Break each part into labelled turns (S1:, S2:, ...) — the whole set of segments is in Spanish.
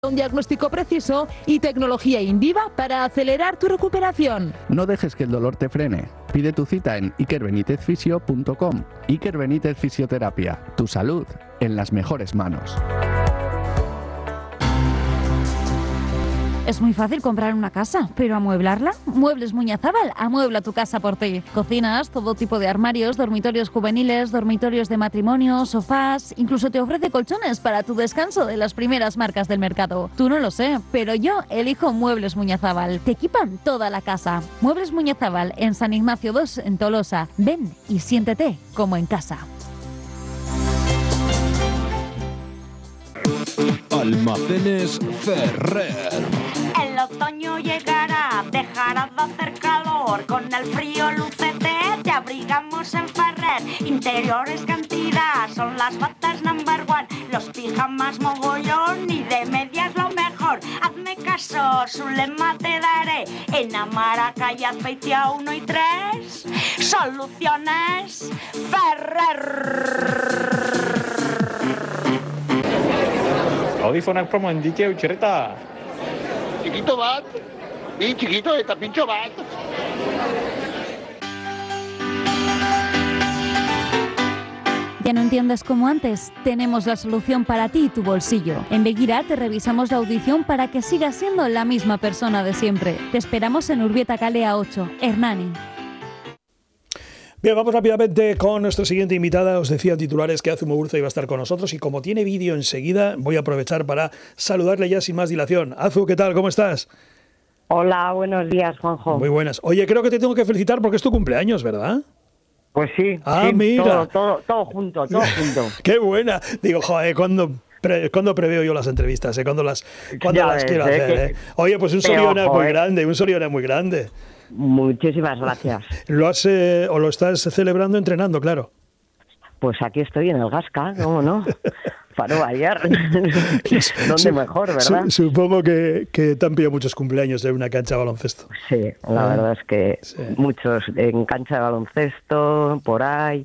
S1: Un diagnóstico preciso y tecnología Indiva para acelerar tu recuperación.
S2: No dejes que el dolor te frene. Pide tu cita en ikerbenitezfisio.com. Iker Benítez Fisioterapia. Tu salud en las mejores manos.
S3: Es muy fácil comprar una casa, pero ¿amueblarla? Muebles Muñazábal amuebla tu casa por ti. Cocinas, todo tipo de armarios, dormitorios juveniles, dormitorios de matrimonio, sofás, incluso te ofrece colchones para tu descanso de las primeras marcas del mercado. Tú no lo sé, pero yo elijo Muebles Muñazábal. Te equipan toda la casa. Muebles Muñazábal en San Ignacio 2 en Tolosa. Ven y siéntete como en casa.
S4: Almacenes Ferrer.
S5: El otoño llegará, dejará de hacer calor. Con el frío lucete te abrigamos en Ferrer. Interiores cantidad, son las batas number one. Los pijamas mogollón y de medias lo mejor. Hazme caso, su lema te daré. En Amara, calle Azpeitia 1 y 3. Soluciones Ferrer.
S6: Audífonak promo indique utxerreta.
S7: Chiquito bat, bien chiquito eta pincho bat.
S3: ¿Ya no entiendes como antes? Tenemos la solución para ti y tu bolsillo. En Beguira te revisamos la audición para que sigas siendo la misma persona de siempre. Te esperamos en Urbieta Calea 8, Hernani.
S8: Bien, vamos rápidamente con nuestra siguiente invitada. Os decía en titulares que Azu Muguruza iba a estar con nosotros y como tiene vídeo enseguida, voy a aprovechar para saludarle ya sin más dilación. Azu, ¿qué tal? ¿Cómo estás?
S9: Hola, buenos días, Juanjo.
S8: Muy buenas. Oye, creo que te tengo que felicitar porque es tu cumpleaños, ¿verdad?
S9: Pues sí,
S8: ah,
S9: sí,
S8: mira.
S9: todo junto, todo junto.
S8: ¡Qué buena! Digo, joder, ¿cuándo preveo yo las entrevistas? ¿Cuándo las quiero hacer? Oye, pues un Soriona muy grande.
S9: Muchísimas gracias.
S8: ¿Lo estás celebrando entrenando, claro?
S9: Pues aquí estoy en el Gasca, ¿cómo no? Para variar. ¿Dónde mejor, verdad?
S8: Supongo que te han pillado muchos cumpleaños en una cancha de baloncesto.
S9: Sí, la verdad es que
S8: sí.
S9: Muchos en cancha de baloncesto, por ahí.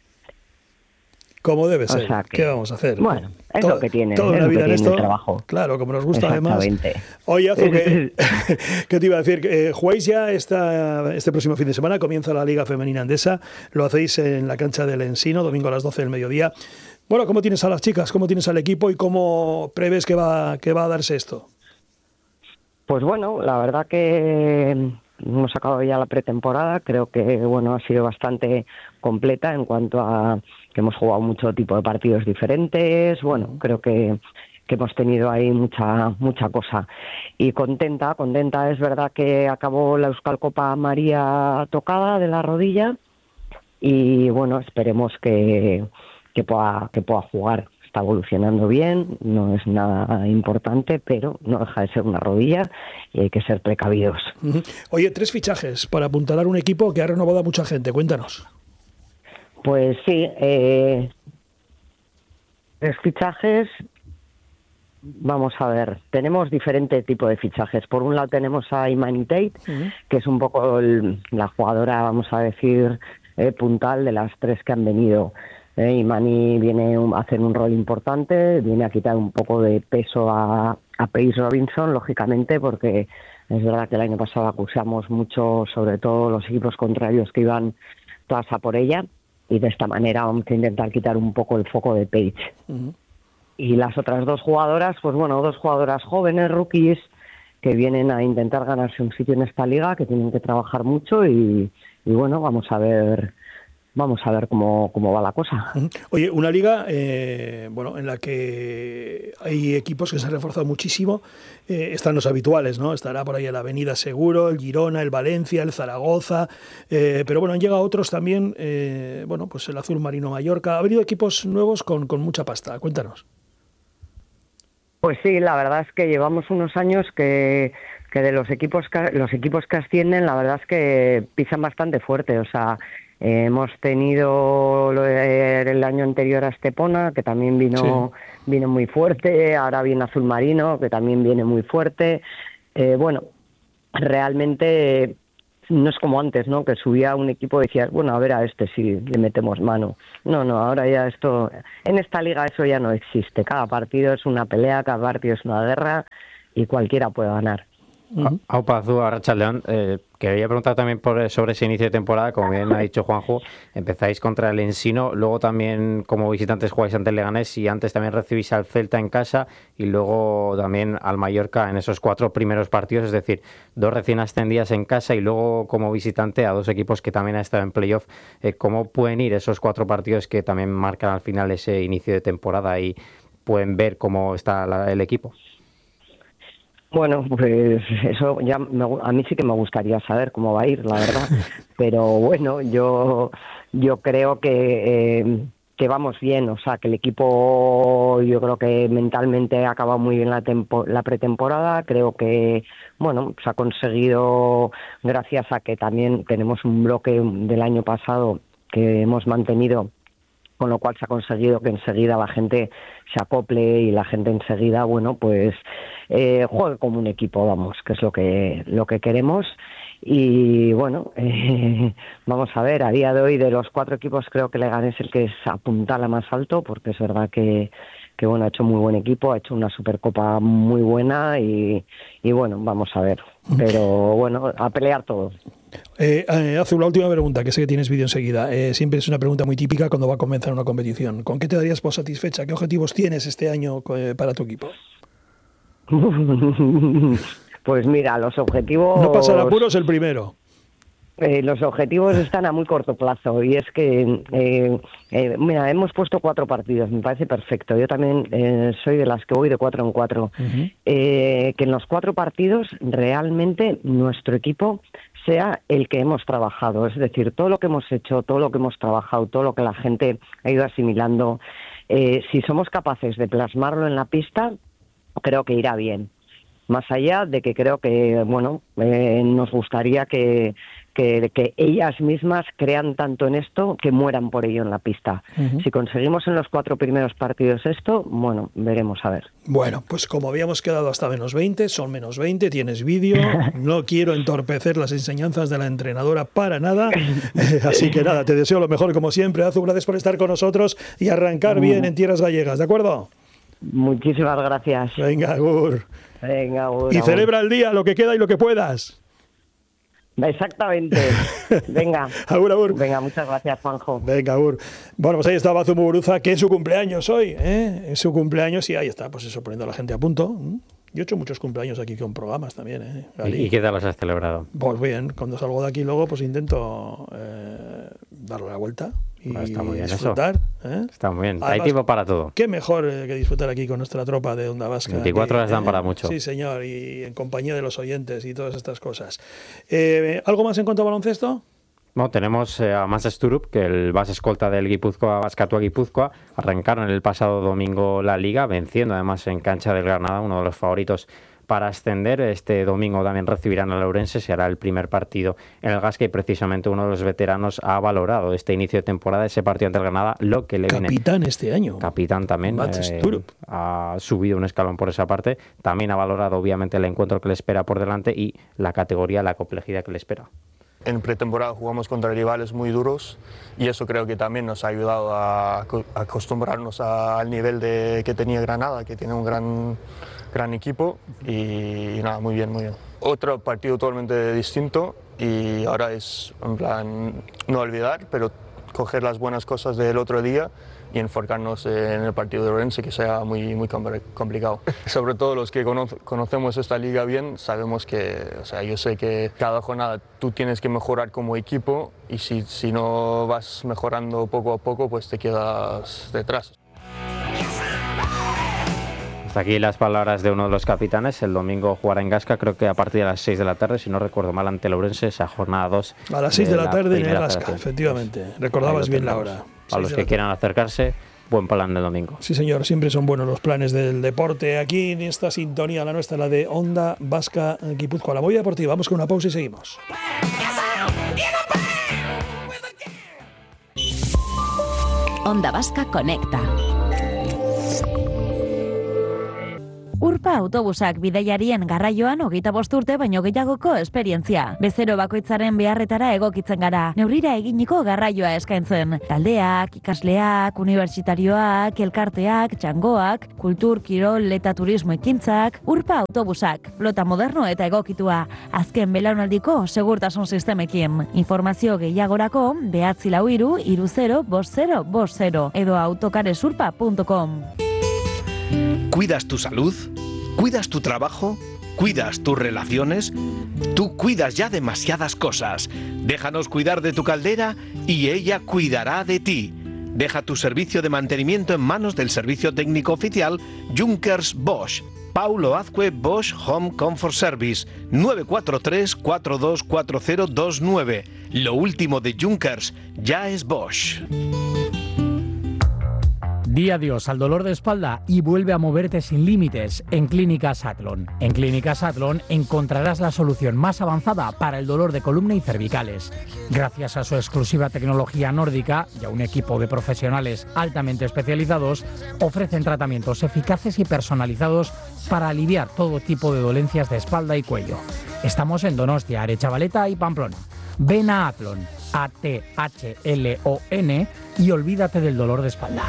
S8: Como debe ser.
S9: O sea que,
S8: ¿qué vamos a hacer?
S9: Bueno, es lo que tiene.
S8: Toda una vida en esto.
S9: Trabajo.
S8: Claro, como nos gusta además. Oye, Azu, ¿qué te iba a decir? Jugáis ya este próximo fin de semana, comienza la Liga Femenina Endesa. Lo hacéis en la cancha del Ensino, domingo a las 12 del mediodía. Bueno, ¿cómo tienes a las chicas? ¿Cómo tienes al equipo? ¿Y cómo prevés que va a darse esto?
S9: Pues bueno, la verdad que hemos acabado ya la pretemporada. Creo que bueno, ha sido bastante completa en cuanto a que hemos jugado mucho tipo de partidos diferentes. Bueno, creo que hemos tenido ahí mucha cosa. Y contenta. Es verdad que acabó la Euskal Copa María tocada de la rodilla. Y bueno, esperemos que pueda jugar. Está evolucionando bien, no es nada importante, pero no deja de ser una rodilla y hay que ser precavidos.
S8: Oye, 3 fichajes para apuntalar un equipo que ha renovado a mucha gente. Cuéntanos.
S9: Pues sí, 3 fichajes. Vamos a ver, tenemos diferente tipo de fichajes. Por un lado tenemos a Imani Tate, que es un poco la jugadora, vamos a decir, puntal de las 3 que han venido. Imani viene a hacer un rol importante, viene a quitar un poco de peso a Paige Robinson, lógicamente, porque es verdad que el año pasado acusamos mucho, sobre todo los equipos contrarios que iban todas a por ella, y de esta manera vamos a intentar quitar un poco el foco de Paige. Y las otras 2 jugadoras, pues bueno, 2 jugadoras jóvenes, rookies, que vienen a intentar ganarse un sitio en esta liga, que tienen que trabajar mucho y bueno, vamos a ver cómo va la cosa.
S8: Oye, una liga en la que hay equipos que se han reforzado muchísimo. Están los habituales, ¿no? Estará por ahí el Avenida Seguro, el Girona, el Valencia, el Zaragoza. Pero bueno, han llegado otros también. Pues el Azul Marino Mallorca. Ha venido equipos nuevos con mucha pasta. Cuéntanos.
S9: Pues sí, la verdad es que llevamos unos años que de los equipos que ascienden, la verdad es que pisan bastante fuerte. O sea, hemos tenido el año anterior a Estepona, que también vino muy fuerte. Ahora viene Azul Marino, que también viene muy fuerte. Realmente no es como antes, ¿no? Que subía un equipo y decías, bueno, a ver a este si le metemos mano. No, ahora ya esto, en esta liga eso ya no existe. Cada partido es una pelea, cada partido es una guerra y cualquiera puede ganar.
S10: Aupa Azul, Arratsaldeon, quería preguntar también sobre ese inicio de temporada. Como bien ha dicho Juanjo, empezáis contra el Ensino, luego también como visitantes jugáis ante el Leganés y antes también recibís al Celta en casa y luego también al Mallorca en esos 4 primeros partidos, es decir, 2 recién ascendidas en casa y luego como visitante a 2 equipos que también han estado en playoff. ¿Cómo pueden ir esos 4 partidos que también marcan al final ese inicio de temporada y pueden ver cómo está el equipo?
S9: Bueno, pues eso ya a mí sí que me gustaría saber cómo va a ir, la verdad. Pero bueno, yo creo que vamos bien, o sea, que el equipo yo creo que mentalmente ha acabado muy bien la pretemporada. Creo que, bueno, se ha conseguido gracias a que también tenemos un bloque del año pasado que hemos mantenido, con lo cual se ha conseguido que enseguida la gente se acople y la gente enseguida, bueno, pues juegue como un equipo, vamos, que es lo que queremos. Y bueno, vamos a ver, a día de hoy de los 4 equipos creo que Leganés es el que apuntala más alto, porque es verdad que bueno, ha hecho muy buen equipo, ha hecho una Supercopa muy buena y bueno, vamos a ver. Pero bueno, a pelear todo.
S8: Hace una última pregunta, que sé que tienes vídeo enseguida. Siempre es una pregunta muy típica cuando va a comenzar una competición. ¿Con qué te darías por satisfecha? ¿Qué objetivos tienes este año para tu equipo?
S9: Pues mira, los objetivos...
S8: No pasar apuros el primero.
S9: Los objetivos están a muy corto plazo y es que, mira, hemos puesto 4 partidos, me parece perfecto. Yo también soy de las que voy de 4 en 4. Que en los 4 partidos realmente nuestro equipo sea el que hemos trabajado. Es decir, todo lo que hemos hecho, todo lo que hemos trabajado, todo lo que la gente ha ido asimilando, si somos capaces de plasmarlo en la pista, creo que irá bien. Más allá de que creo que, bueno, nos gustaría que ellas mismas crean tanto en esto que mueran por ello en la pista. Si conseguimos en los 4 primeros partidos esto, bueno, veremos a ver.
S8: Bueno, pues como habíamos quedado hasta menos 20, son menos 20, tienes vídeo, no quiero entorpecer las enseñanzas de la entrenadora para nada, así que nada, te deseo lo mejor como siempre, Azu, gracias por estar con nosotros y arrancar bien en tierras gallegas, ¿de acuerdo?
S9: Muchísimas gracias.
S8: Venga, agur.
S9: Venga, agur.
S8: Y celebra el día, lo que queda y lo que puedas.
S9: Exactamente. Venga.
S8: Agur, agur.
S9: Venga, muchas gracias, Juanjo.
S8: Venga, agur. Bueno, pues ahí estaba Azu Muguruza, que es su cumpleaños hoy, Es su cumpleaños y ahí está, pues eso, poniendo a la gente a punto. Yo he hecho muchos cumpleaños aquí con programas también,
S10: ¿Y qué tal los has celebrado?
S8: Pues bien, cuando salgo de aquí luego, pues intento darle la vuelta y
S10: está muy bien
S8: disfrutar.
S10: Eso. Está muy bien.
S8: Además,
S10: hay tiempo para todo.
S8: Qué mejor que disfrutar aquí con nuestra tropa de Onda Vasca.
S10: 24 horas dan para mucho.
S8: Sí, señor, y en compañía de los oyentes y todas estas cosas. ¿Algo más en cuanto a baloncesto?
S10: Bueno, tenemos a Mans Sturup, que el base escolta del Guipúzcoa, Baskatua Guipúzcoa, arrancaron el pasado domingo la Liga, venciendo además en cancha del Granada, uno de los favoritos para ascender. Este domingo también recibirán al Ourense, será el primer partido en el Gasca y precisamente uno de los veteranos ha valorado este inicio de temporada, ese partido ante el Granada, lo que le viene.
S8: Capitán este año.
S10: Capitán también. Ha subido un escalón por esa parte. También ha valorado obviamente el encuentro que le espera por delante y la categoría, la complejidad que le espera.
S11: En pretemporada jugamos contra rivales muy duros y eso creo que también nos ha ayudado a acostumbrarnos al nivel que tenía Granada, que tiene un gran equipo y nada, muy bien, muy bien. Otro partido totalmente distinto y ahora es en plan no olvidar, pero coger las buenas cosas del otro día y enfocarnos en el partido de Ourense, que sea muy complicado. Sobre todo los que conocemos esta liga bien, sabemos que, o sea, yo sé que cada jornada tú tienes que mejorar como equipo y si no vas mejorando poco a poco, pues te quedas detrás.
S10: Hasta aquí las palabras de uno de los capitanes. El domingo jugará en Gasca, creo que a partir de las 6 de la tarde, si no recuerdo mal, ante el Ourense, esa jornada 2.
S8: A las 6 de la tarde en el Gasca, efectivamente. Recordabas bien la hora.
S10: A los que quieran acercarse, buen plan del domingo.
S8: Sí, señor, siempre son buenos los planes del deporte. Aquí en esta sintonía, la nuestra, la de Onda Vasca Guipúzcoa, la movida deportiva. Vamos con una pausa y seguimos.
S12: Onda Vasca conecta.
S3: Urpa autobusak bidaiarien garraioan 25 urte baino gehiagoko esperientzia. Bezero bakoitzaren beharretara egokitzen gara. Neurrira eginiko garraioa eskaintzen. Taldeak, ikasleak, unibertsitarioak, elkarteak, txangoak, kultur, kirol eta turismo ekintzak, Urpa autobusak, flota moderno eta egokitua, azken belaunaldiko segurtasun sistemekin. Informazio gehiagorako 943-305050 edo autocaresurpa.com.
S12: ¿Cuidas tu salud? ¿Cuidas tu trabajo? ¿Cuidas tus relaciones? Tú cuidas ya demasiadas cosas. Déjanos cuidar de tu caldera y ella cuidará de ti. Deja tu servicio de mantenimiento en manos del servicio técnico oficial Junkers Bosch. Paulo Azcue Bosch Home Comfort Service, 943-424029. Lo último de Junkers ya es Bosch.
S13: Di adiós al dolor de espalda y vuelve a moverte sin límites en Clínicas Atlon. En Clínicas Atlon encontrarás la solución más avanzada para el dolor de columna y cervicales. Gracias a su exclusiva tecnología nórdica y a un equipo de profesionales altamente especializados, ofrecen tratamientos eficaces y personalizados para aliviar todo tipo de dolencias de espalda y cuello. Estamos en Donostia, Arechavaleta y Pamplona. Ven a Atlon, ATHLON, y olvídate del dolor de espalda.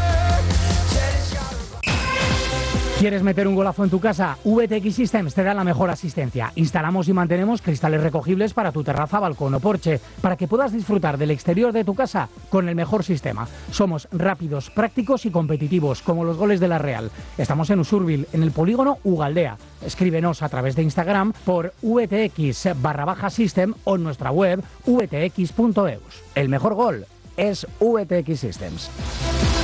S13: ¿Quieres meter un golazo en tu casa? VTX Systems te da la mejor asistencia. Instalamos y mantenemos cristales recogibles para tu terraza, balcón o porche, para que puedas disfrutar del exterior de tu casa con el mejor sistema. Somos rápidos, prácticos y competitivos, como los goles de la Real. Estamos en Usurbil, en el polígono Ugaldea. Escríbenos a través de Instagram por VTX_System o en nuestra web vtx.eus. El mejor gol es VTX Systems.